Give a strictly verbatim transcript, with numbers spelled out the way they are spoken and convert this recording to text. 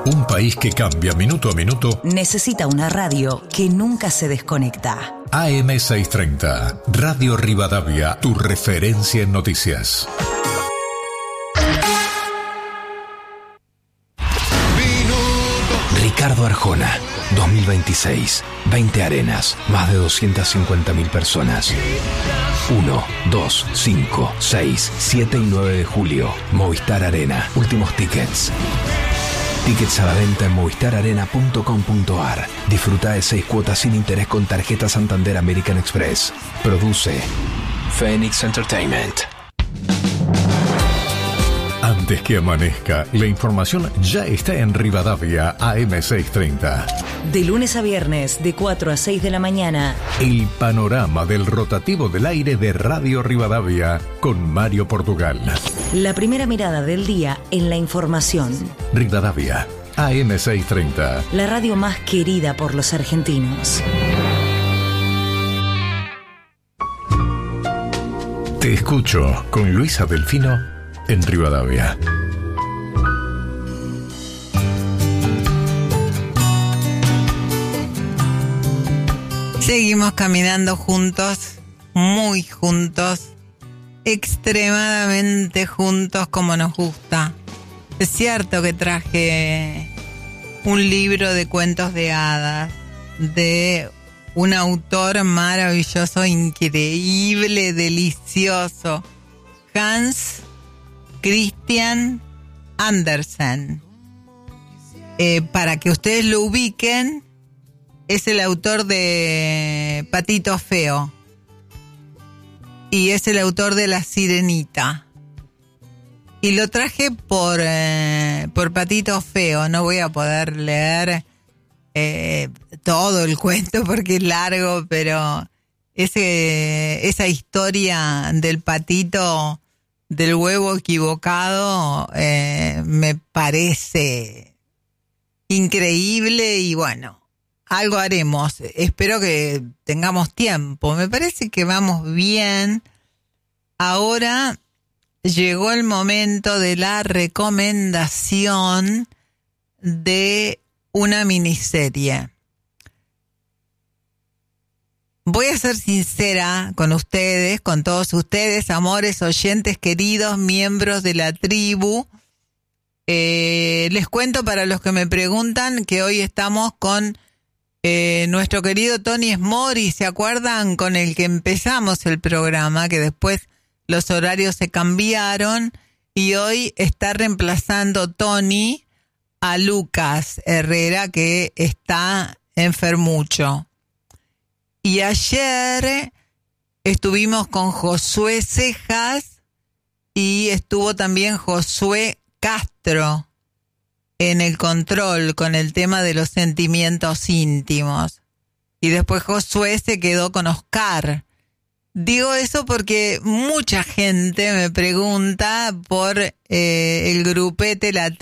Un país que cambia minuto a minuto necesita una radio que nunca se desconecta. A M seiscientos treinta, Radio Rivadavia, tu referencia en noticias. Ricardo Arjona, dos mil veintiséis, veinte arenas, más de doscientas cincuenta mil personas. uno, dos, cinco, seis, siete y nueve de julio, Movistar Arena, últimos tickets. Tickets a la venta en movistar arena punto com punto a r. Disfruta de seis cuotas sin interés con tarjeta Santander American Express. Produce Phoenix Entertainment. Antes que amanezca, la información ya está en Rivadavia A M seiscientos treinta. De lunes a viernes, de cuatro a seis de la mañana. El panorama del rotativo del aire de Radio Rivadavia con Mario Portugal. La primera mirada del día en la información. Rivadavia A M seiscientos treinta. La radio más querida por los argentinos. Te escucho con Luisa Delfino en Rivadavia. Seguimos caminando juntos, muy juntos, extremadamente juntos como nos gusta. Es cierto que traje un libro de cuentos de hadas de un autor maravilloso, increíble, delicioso, Hans Christian Andersen. Eh, para que ustedes lo ubiquen, es el autor de Patito Feo y es el autor de La Sirenita. Y lo traje por, eh, por Patito Feo. No voy a poder leer eh, todo el cuento porque es largo, pero ese, esa historia del patito del huevo equivocado eh, me parece increíble y bueno, algo haremos. Espero que tengamos tiempo. Me parece que vamos bien. Ahora llegó el momento de la recomendación de una miniserie. Voy a ser sincera con ustedes, con todos ustedes, amores, oyentes, queridos, miembros de la tribu. Eh, les cuento para los que me preguntan que hoy estamos con eh, nuestro querido Tony Smori, ¿se acuerdan? Con el que empezamos el programa, que después los horarios se cambiaron y hoy está reemplazando Tony a Lucas Herrera, que está enfermucho. Y ayer estuvimos con Josué Cejas y estuvo también Josué Castro en el control con el tema de los sentimientos íntimos. Y después Josué se quedó con Oscar. Digo eso porque mucha gente me pregunta por eh, el grupete La